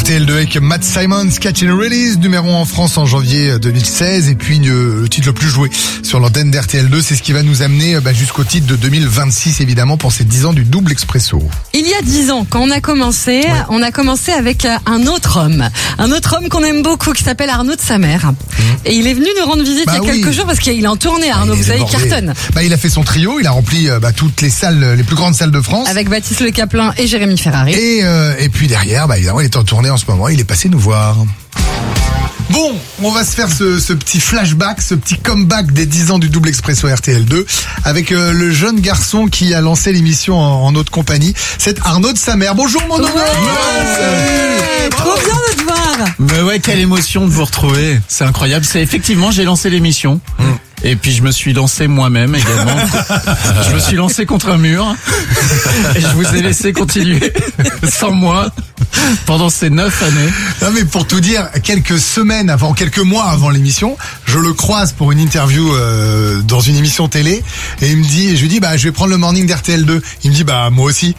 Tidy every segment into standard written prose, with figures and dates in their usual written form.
RTL2 avec Matt Simons, Catch and Release, numéro 1 en France en janvier 2016, et puis le titre le plus joué sur l'antenne d'RTL2, c'est ce qui va nous amener jusqu'au titre de 2026 évidemment pour ces 10 ans du double expresso. Il y a 10 ans, quand on a commencé avec un autre homme qu'on aime beaucoup, qui s'appelle Arnaud de Samer. Et il est venu nous rendre visite il y a quelques jours parce qu'il est en tournée, Arnaud, vous savez, il cartonne. Il a fait son trio, il a rempli toutes les salles, les plus grandes salles de France. Avec Baptiste Le Caplin et Jérémy Ferrari. Et puis derrière, évidemment, il est en tournée en ce moment, il est passé nous voir. Bon, on va se faire ce petit flashback, ce petit comeback des 10 ans du double expresso RTL2 avec le jeune garçon qui a lancé l'émission en notre compagnie. C'est Arnaud de Samer. Bonjour mon nom. Salut. Trop bien de te voir. Mais ouais, quelle émotion de vous retrouver. C'est incroyable. C'est effectivement, j'ai lancé l'émission. Et puis je me suis lancé moi-même également. Je me suis lancé contre un mur. Et je vous ai laissé continuer sans moi pendant ces 9 années. Non mais pour tout dire, quelques mois avant l'émission, je le croise pour une interview dans une émission télé et il me dit, je lui dis je vais prendre le morning d'RTL2. Il me dit moi aussi.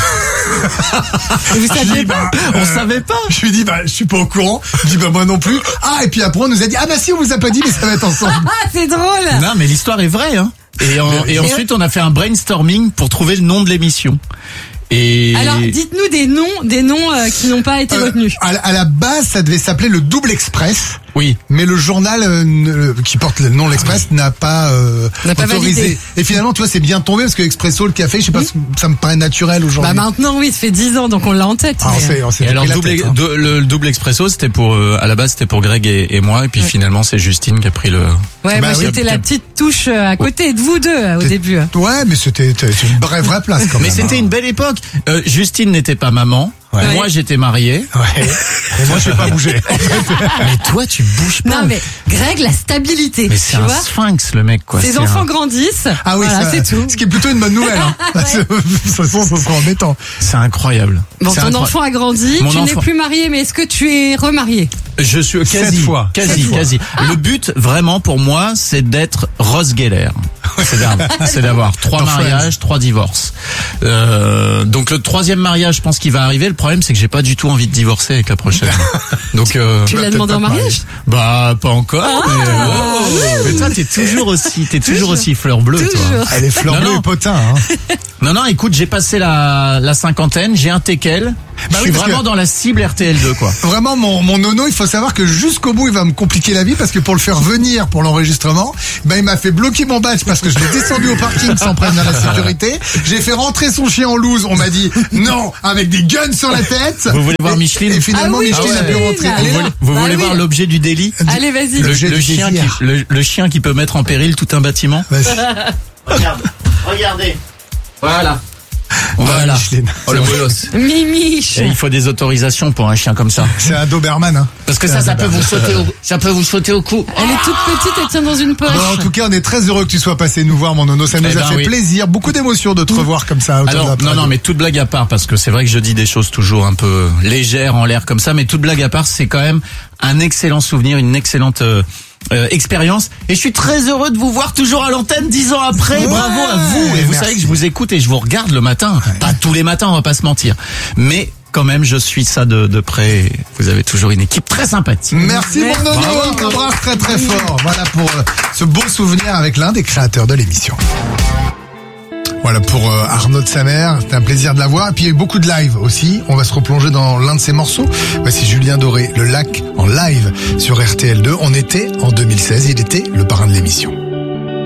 Et vous saviez pas? On savait pas. Je lui dis je suis pas au courant. Il me dit moi non plus. Et puis après on nous a dit si on vous a pas dit mais ça va être ensemble. C'est drôle. Non mais l'histoire est vraie Et ensuite on a fait un brainstorming pour trouver le nom de l'émission. Alors, dites-nous des noms qui n'ont pas été retenus. À la base, ça devait s'appeler le Double Express. Oui. Mais le journal qui porte le nom l'Express n'a pas autorisé. Validé. Et finalement, tu vois, c'est bien tombé parce que Expresso, le café, je sais pas, ça me paraît naturel aujourd'hui. Maintenant, oui, ça fait 10 ans, donc on l'a en tête. On s'est alors, le double expresso, c'était à la base, c'était pour Greg et moi, et puis finalement, c'est Justine qui a pris le... Ouais, moi, j'étais la petite touche à côté de vous deux, au début. Ouais, mais c'était une vraie place, quand même. Mais c'était une belle époque. Justine n'était pas maman. Ouais. Moi, j'étais marié. Ouais. Et moi, je vais pas bouger. Mais toi, tu bouges pas. Non, mais Greg, la stabilité. Mais c'est un sphinx, le mec, quoi. Ses enfants grandissent. Ah oui, voilà, c'est tout. Ce qui est plutôt une bonne nouvelle. De toute façon, ça sera embêtant. C'est incroyable. Bon, ton enfant a grandi. Tu n'es plus marié, mais est-ce que tu es remarié? Je suis quasi. Le but, vraiment, pour moi, c'est d'être Ross Geller. C'est d'avoir 3 mariages, 3 divorces. Donc le 3e mariage, je pense qu'il va arriver. Le problème, c'est que j'ai pas du tout envie de divorcer avec la prochaine. Donc tu l'as demandé en mariage? Pas encore. Mais toi, t'es toujours aussi fleur bleue, toi. Elle est fleur bleue et potin. Non, écoute, j'ai passé la cinquantaine, j'ai un teckel. Je suis vraiment dans la cible RTL2, quoi. Vraiment, mon nono, il faut savoir que jusqu'au bout, il va me compliquer la vie parce que pour le faire venir pour l'enregistrement, il m'a fait bloquer mon badge parce que je l'ai descendu au parking sans prévenir la sécurité. J'ai fait rentrer son chien en loose. On m'a dit non, avec des guns sur la tête. Vous voulez voir Micheline? Et finalement, Micheline a pu rentrer. Vous voulez voir l'objet du délit? Allez, vas-y. Le chien qui peut mettre en péril tout un bâtiment. Regardez. Voilà. Le bolos. Mimiche. Et il faut des autorisations pour un chien comme ça. C'est un Doberman, Parce que ça peut vous sauter au cou. Elle est toute petite, elle tient dans une poche. Bon, en tout cas, on est très heureux que tu sois passé nous voir, mon nono. Ça nous a fait plaisir. Beaucoup d'émotions de te revoir comme ça. Alors, non, mais toute blague à part, parce que c'est vrai que je dis des choses toujours un peu légères en l'air comme ça, mais toute blague à part, c'est quand même un excellent souvenir, une excellente expérience, et je suis très heureux de vous voir toujours à l'antenne 10 ans après. Bravo à vous. Et vous savez que je vous écoute et je vous regarde le matin, pas tous les matins, on va pas se mentir, mais quand même je suis ça de près. Vous avez toujours une équipe très sympathique. Merci mon nono, on t'embrasse très très fort. Voilà pour ce beau souvenir avec l'un des créateurs de l'émission. Voilà pour Arnaud de Samer, c'était un plaisir de la voir. Et puis il y a eu beaucoup de live aussi. On va se replonger dans l'un de ses morceaux. C'est Julien Doré, Le Lac en live sur RTL2. On était en 2016, il était le parrain de l'émission.